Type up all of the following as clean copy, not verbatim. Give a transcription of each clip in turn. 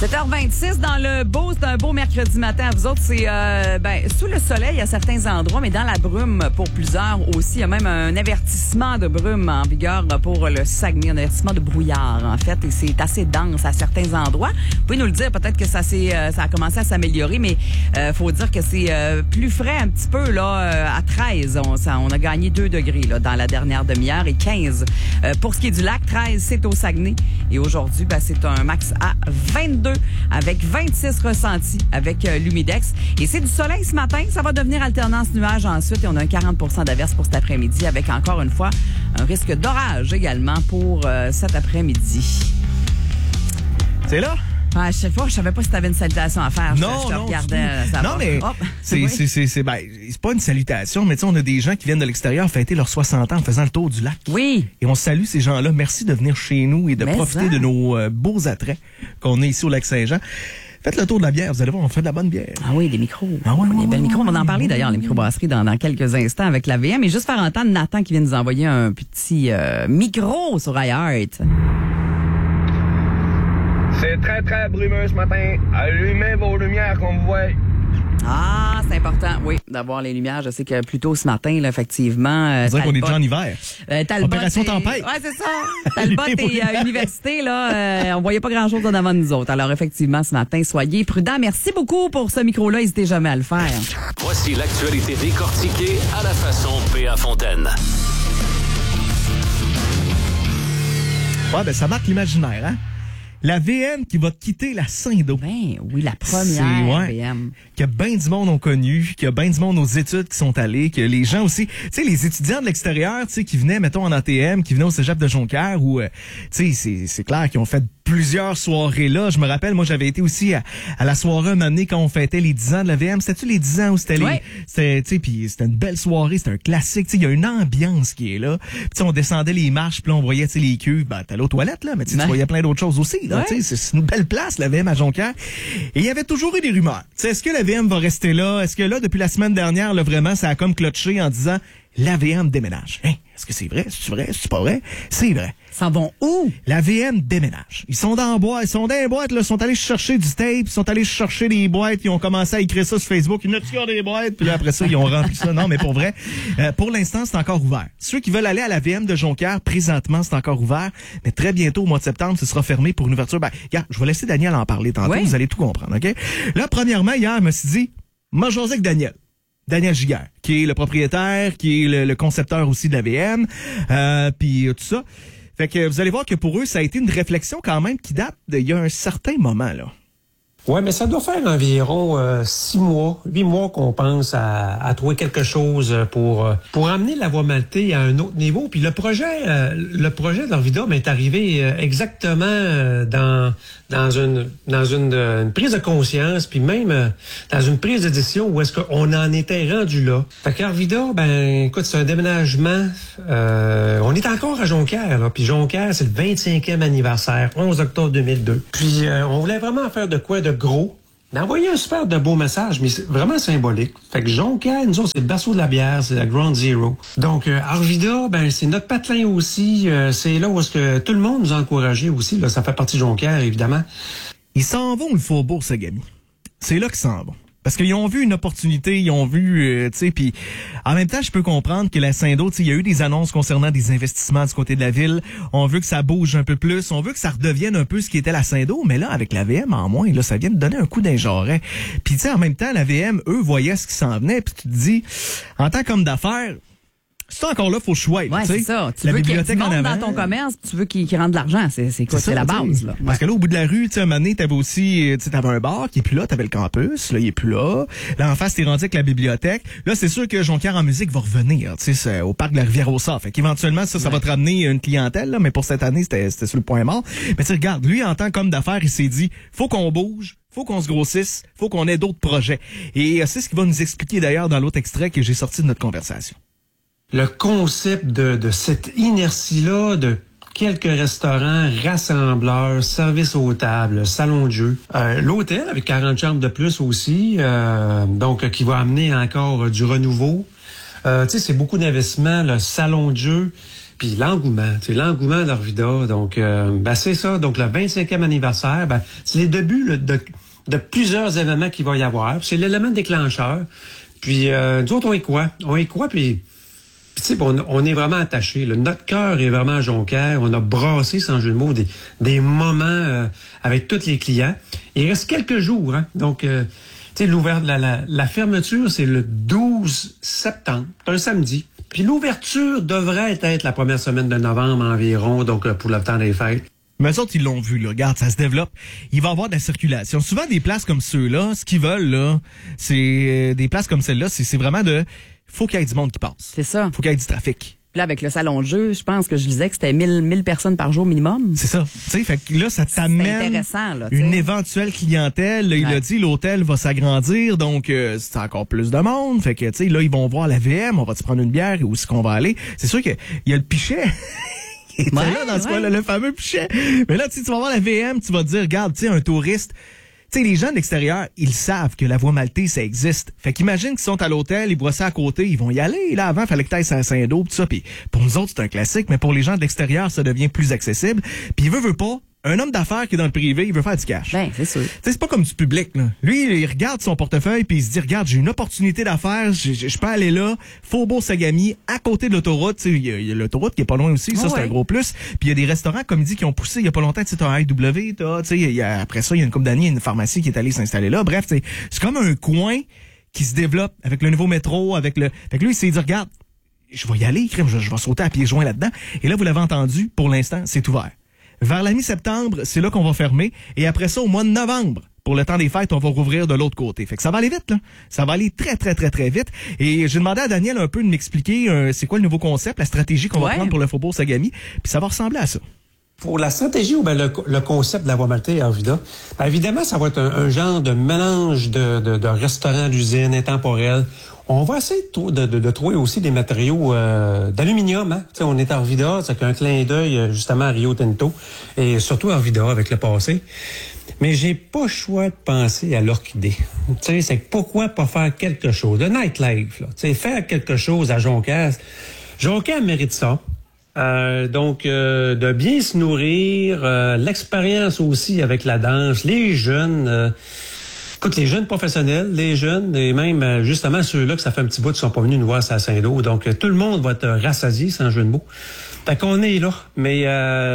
7h26 dans le beau, c'est un beau mercredi matin. Vous autres, c'est sous le soleil à certains endroits, mais dans la brume pour plusieurs aussi. Il y a même un avertissement de brume en vigueur pour le Saguenay, un avertissement de brouillard en fait, et c'est assez dense à certains endroits. Vous pouvez nous le dire, peut-être que ça a commencé à s'améliorer, mais faut dire que c'est plus frais un petit peu là à 13. On a gagné 2 degrés là dans la dernière demi-heure et 15 pour ce qui est du lac. 13, c'est au Saguenay et aujourd'hui, c'est un max à 22 avec 26 ressentis avec l'humidex. Et c'est du soleil ce matin. Ça va devenir alternance nuage ensuite et on a un 40 d'averse pour cet après-midi avec encore une fois un risque d'orage également pour cet après-midi. C'est là? À chaque fois, je savais pas si tu avais une salutation à faire. Non, je te regardais. Non, mais c'est pas une salutation, mais tu sais, on a des gens qui viennent de l'extérieur fêter leurs 60 ans en faisant le tour du lac. Oui. Et on salue ces gens-là. Merci de venir chez nous et de profiter de nos beaux attraits qu'on a ici au lac Saint-Jean. Faites le tour de la bière, vous allez voir, on fait de la bonne bière. Ah oui, des micros. Ah ouais, des belles micros. On va en parler d'ailleurs, les microbrasseries, dans quelques instants avec la VM. Et juste faire entendre Nathan qui vient nous envoyer un petit micro sur iHeart. C'est très, très brumeux ce matin. Allumez vos lumières qu'on vous voit. Ah, c'est important, oui, d'avoir les lumières. Je sais que plus tôt ce matin, là, effectivement... On dirait qu'on est déjà en hiver. Opération Tempête. Ouais, c'est ça. Talbot et Université, là, on voyait pas grand-chose en avant de nous autres. Alors, effectivement, ce matin, soyez prudents. Merci beaucoup pour ce micro-là. N'hésitez jamais à le faire. Voici l'actualité décortiquée à la façon P.A. Fontaine. Ouais, ça marque l'imaginaire, hein? La VM qui va quitter la Saint-Do. Ben oui, la première VM. Que bien du monde ont connu, qu'il y a bien du monde aux études qui sont allés, que les gens aussi, tu sais, les étudiants de l'extérieur, tu sais, qui venaient, mettons, en ATM, qui venaient au cégep de Jonquière, ou, tu sais, c'est clair qu'ils ont fait plusieurs soirées là. Je me rappelle, moi, j'avais été aussi à la soirée un moment donné quand on fêtait les 10 ans de la VM. C'était-tu les 10 ans où c'était c'était, tu sais, puis c'était une belle soirée, c'était un classique, tu sais, il y a une ambiance qui est là. Puis, tu sais, on descendait les marches, puis là, on voyait, tu sais, les queues, t'allais aux toilettes, là, mais tu voyais plein d'autres choses aussi, là, tu sais, c'est une belle place, la VM à Jonquière. Et il y avait toujours eu des rumeurs. Tu sais, est-ce que la VM va rester là? Est-ce que là, depuis la semaine dernière, là, vraiment, ça a comme clutché en disant, la VM déménage. Hein? Est-ce que c'est vrai? C'est vrai? C'est pas vrai? C'est vrai. S'en vont où? La VM déménage. Ils sont dans boîte. Ils sont dans les boîtes, là. Ils sont allés chercher du tape. Ils sont allés chercher des boîtes. Ils ont commencé à écrire ça sur Facebook. Ils n'ont toujours des boîtes. Puis là, après ça, ils ont rempli ça. Non, mais pour vrai. Pour l'instant, c'est encore ouvert. Ceux qui veulent aller à la VM de Jonquière, présentement, c'est encore ouvert. Mais très bientôt, au mois de septembre, ce sera fermé pour une ouverture. Regarde, je vais laisser Daniel en parler tantôt. Oui. Vous allez tout comprendre, OK? Là, premièrement, hier, je me suis dit, moi, je avec Daniel Giguère, qui est le propriétaire, qui est le concepteur aussi de la VM, puis tout ça. Fait que vous allez voir que pour eux, ça a été une réflexion quand même qui date d'il y a un certain moment, là. Ouais, mais ça doit faire environ 6 mois, 8 mois qu'on pense à trouver quelque chose pour amener la voie maltaise à un autre niveau. Puis le projet d'Arvida est arrivé exactement dans une prise de conscience, puis même dans une prise de décision où est-ce qu'on en était rendu là. Fait qu'Arvida, écoute, c'est un déménagement. On est encore à Jonquière, là. Puis Jonquière, c'est le 25e anniversaire, 11 octobre 2002. Puis on voulait vraiment faire de quoi de gros, d'envoyer un super de beau message, mais c'est vraiment symbolique. Fait que Jonquière, nous autres, c'est le berceau de la bière, c'est la Ground Zero. Donc, Arvida, c'est notre patelin aussi. C'est là où est-ce que tout le monde nous a encouragés aussi. Là, ça fait partie de Jonquière, évidemment. Ils s'en vont le faubourg Sagami. C'est là qu'ils s'en vont. Parce qu'ils ont vu une opportunité, ils ont vu, tu sais, puis en même temps, je peux comprendre que la Saint-Do, tu sais, il y a eu des annonces concernant des investissements du côté de la ville. On veut que ça bouge un peu plus, on veut que ça redevienne un peu ce qui était la Saint-Do, mais là, avec la VM en moins, là, ça vient de donner un coup d'injoret. Puis tu sais, en même temps, la VM, eux, voyaient ce qui s'en venait, puis tu te dis, en tant qu'homme d'affaires, c'est encore là, faut choisir. Ouais, c'est ça. Tu veux bibliothèque qu'il y ait du monde dans ton commerce, tu veux qu'il rentre de l'argent. C'est quoi? C'est la base, là. Parce que là, au bout de la rue, tu sais, un moment donné, t'avais aussi, tu sais, t'avais un bar qui est plus là, t'avais le campus, là, il est plus là. Là, en face, t'es rendu avec la bibliothèque. Là, c'est sûr que Jonquière en musique va revenir, tu sais, au parc de la Rivière-aux-Saules. Fait qu'éventuellement, ça va te ramener une clientèle, là, mais pour cette année, c'était sur le point mort. Mais tu regarde, lui, en tant qu'homme d'affaires, il s'est dit, faut qu'on bouge. Faut qu'on se grossisse, faut qu'on ait d'autres projets. Et c'est ce qu'il va nous expliquer d'ailleurs dans l'autre extrait que j'ai sorti de notre conversation. Le concept de cette inertie-là, de quelques restaurants, rassembleurs, services aux tables, salon de jeu. L'hôtel avec 40 chambres de plus aussi, donc qui va amener encore du renouveau. Tu sais, c'est beaucoup d'investissements, le salon de jeu. puis l'engouement de l'Arvida. Donc, c'est ça. Donc, le 25e anniversaire, c'est les débuts de plusieurs événements qu'il va y avoir. C'est l'élément déclencheur. Puis, nous autres, on y croit, puis tu sais, on est vraiment attachés. Notre cœur est vraiment à Jonquière. On a brassé, sans jeu de mots, des moments avec tous les clients. Il reste quelques jours, hein. Donc, tu sais, la fermeture, c'est le 12 septembre. C'est un samedi. Puis l'ouverture devrait être la première semaine de novembre environ, donc pour le temps des fêtes. Mais eux autres, ils l'ont vu, là. Regarde, ça se développe. Il va y avoir de la circulation. Souvent, des places comme ceux-là, ce qu'ils veulent, là, c'est des places comme celle-là, c'est vraiment faut qu'il y ait du monde qui passe. C'est ça. Faut qu'il y ait du trafic. Puis là, avec le salon de jeu, je pense que je disais que c'était 1000 personnes par jour minimum. C'est ça. Tu sais, fait que là, ça t'amène une éventuelle clientèle. Là, il a dit, l'hôtel va s'agrandir, donc c'est encore plus de monde. Fait que, tu sais, là, ils vont voir la VM, on va se prendre une bière et où est-ce qu'on va aller. C'est sûr qu'il y a le pichet. Il était là dans ce coin-là, le fameux pichet. Mais là, tu vas voir la VM, tu vas te dire, regarde, tu sais, un touriste... Tu sais, les gens de l'extérieur, ils savent que la voie maltaise, ça existe. Fait qu'imagine qu'ils sont à l'hôtel, ils boivent ça à côté, ils vont y aller. Là, avant, fallait que t'ailles à Saint-Dos, tout ça. Puis pour nous autres, c'est un classique, mais pour les gens de l'extérieur, ça devient plus accessible. Puis il veut pas. Un homme d'affaires qui est dans le privé, il veut faire du cash. Ben, c'est sûr. Tu sais, c'est pas comme du public, là. Lui, il regarde son portefeuille puis il se dit, regarde, j'ai une opportunité d'affaires, je peux aller là, Faubourg-Sagami, à côté de l'autoroute. Tu sais, il y a l'autoroute qui est pas loin aussi, ça, c'est un gros plus. Puis il y a des restaurants, comme il dit, qui ont poussé il y a pas longtemps, tu sais, t'as un IW, tu sais, après ça, il y a une couple d'années, une pharmacie qui est allée s'installer là. Bref, c'est comme un coin qui se développe avec le nouveau métro, avec le... Fait que lui, il s'est dit, regarde, je vais y aller, je vais sauter à pieds joints là-dedans. Et là, vous l'avez entendu, pour l'instant, c'est ouvert. Vers la mi-septembre, c'est là qu'on va fermer. Et après ça, au mois de novembre, pour le temps des fêtes, on va rouvrir de l'autre côté. Fait que ça va aller vite, là. Ça va aller très, très, très, très vite. Et j'ai demandé à Daniel un peu de m'expliquer c'est quoi le nouveau concept, la stratégie qu'on va prendre pour le Faubourg-Sagami. Puis ça va ressembler à ça. Pour la stratégie ou le concept de la voie maltaise à Arvida, évidemment, ça va être un genre de mélange de restaurants, d'usines intemporels. On va essayer de trouver aussi des matériaux d'aluminium. Hein? T'sais, on est à Arvida, c'est un clin d'œil justement à Rio Tinto et surtout à Arvida avec le passé. Mais j'ai pas le choix de penser à l'orchidée. C'est pourquoi pas faire quelque chose, de nightlife, là. Faire quelque chose à Jonquière. Jonquière mérite ça. Donc, de bien se nourrir, l'expérience aussi avec la danse, les jeunes... Écoute, les jeunes professionnels, les jeunes, et même justement ceux-là que ça fait un petit bout qui sont pas venus nous voir à Saint-Dos. Donc, tout le monde va être rassasié, sans jeu de mots. Fait qu'on est là. Mais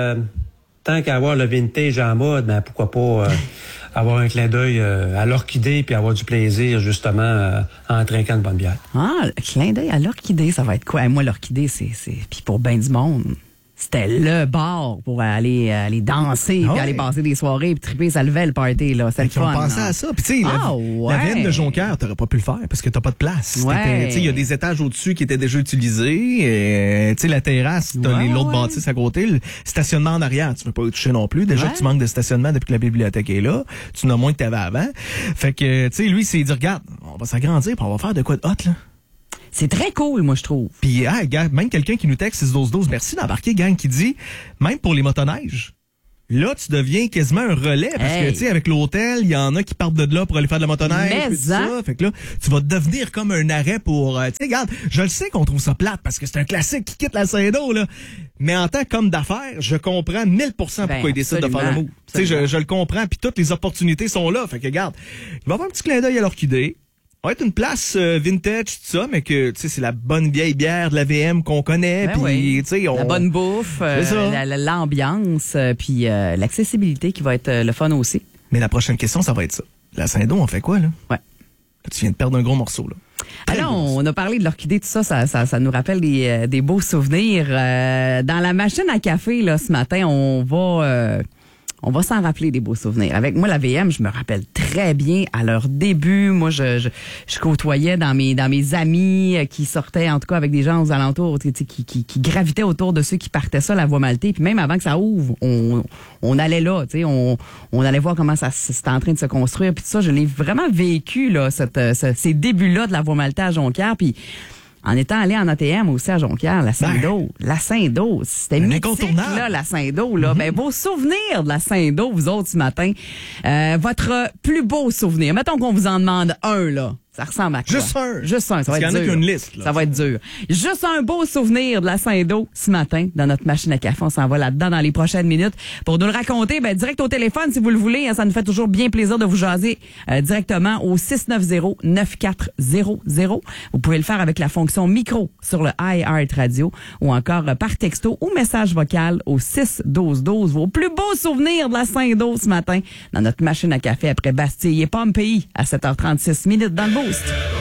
tant qu'à avoir le vintage en mode, ben pourquoi pas avoir un clin d'œil à l'orchidée puis avoir du plaisir, justement, en trinquant de bonne bière. Ah, le clin d'œil à l'orchidée, ça va être quoi? Moi, l'orchidée, c'est... Puis pour ben du monde... C'était le bar pour aller danser, puis aller passer des soirées, puis triper, ça levait le party, là. C'était le fun. On pensait à ça. Puis tu sais, la veine de Jonquière, t'aurais pas pu le faire parce que t'as pas de place. Tu sais, il y a des étages au-dessus qui étaient déjà utilisés. Tu sais, la terrasse, t'as l'autre bâtisse à côté. Le stationnement en arrière, tu veux pas y toucher non plus. Déjà que tu manques de stationnement depuis que la bibliothèque est là. Tu n'as moins que t'avais avant. Fait que, tu sais, lui, il s'est dit, regarde, on va s'agrandir, puis on va faire de quoi de hot, là. C'est très cool, moi, je trouve. Puis, même quelqu'un qui nous texte 61212, merci d'embarquer, gang, qui dit, même pour les motoneiges, là, tu deviens quasiment un relais, parce que, tu sais, avec l'hôtel, il y en a qui partent de là pour aller faire de la motoneige. Mais ça. Fait que là, tu vas devenir comme un arrêt pour, tu sais, regarde, je le sais qu'on trouve ça plate, parce que c'est un classique qui quitte la Saint-Do, là. Mais en tant qu'homme d'affaires, je comprends 1000% pourquoi il décide de faire le move. Tu sais, je le comprends, puis toutes les opportunités sont là. Fait que, regarde, il va avoir un petit clin d'œil à l'orchidée. Ça va être une place vintage, tout ça, mais que, tu sais, c'est la bonne vieille bière de la VM qu'on connaît. Puis, tu sais, la bonne bouffe, l'ambiance, puis l'accessibilité qui va être le fun aussi. Mais la prochaine question, ça va être ça. La Saint-Do, on fait quoi, là? Ouais. Là, tu viens de perdre un gros morceau, là. Alors, on a parlé de l'orchidée, tout ça, ça nous rappelle des beaux souvenirs. Dans la machine à café, là, ce matin, on va s'en rappeler des beaux souvenirs. Avec moi, la VM, je me rappelle très bien à leur début. Moi, je côtoyais dans mes amis qui sortaient, en tout cas, avec des gens aux alentours, qui gravitaient autour de ceux qui partaient ça, la voie maltaise. Puis même avant que ça ouvre, on allait là, tu sais, on allait voir comment ça c'était en train de se construire. Puis tout ça, je l'ai vraiment vécu, là, ces débuts-là de la voie maltaise à Jonquière. Puis en étant allé en ATM aussi à Jonquière, la Saint-Do. La Saint-Do, c'était mythique, là, la Saint-Do, là. Ben, vos souvenirs de la Saint-Do, vous autres, ce matin. Votre plus beau souvenir. Mettons qu'on vous en demande un, là. Ça ressemble à quoi? Juste un. Juste un, ça va Parce être qu'il y en a dur. qui ont une liste, là. Ça va être dur. Juste un beau souvenir de la Saint-Do ce matin dans notre machine à café. On s'en va là-dedans dans les prochaines minutes pour nous le raconter. Ben, direct au téléphone si vous le voulez. Hein, ça nous fait toujours bien plaisir de vous jaser directement au 690-9400. Vous pouvez le faire avec la fonction micro sur le iHeart Radio ou encore par texto ou message vocal au 6-12-12. Vos plus beaux souvenirs de la Saint-Do ce matin dans notre machine à café après Bastille et Pompéi à 7h36 dans le Boost.